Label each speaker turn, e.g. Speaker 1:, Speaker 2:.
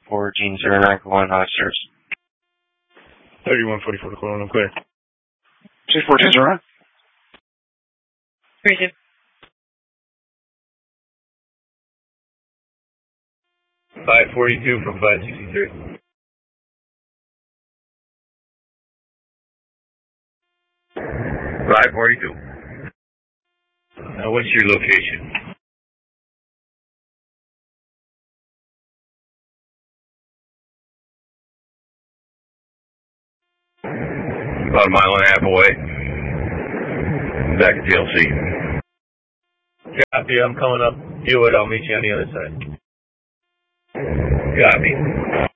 Speaker 1: for Gene 0941 officers.
Speaker 2: 3144 to Colonel, I'm clear.
Speaker 3: 642, right?
Speaker 4: 32.
Speaker 5: $542 from 563. $542. Now, what's your location? About a mile and a half away. Back at TLC. Copy, I'm coming up. I'll meet you on the other side. Copy.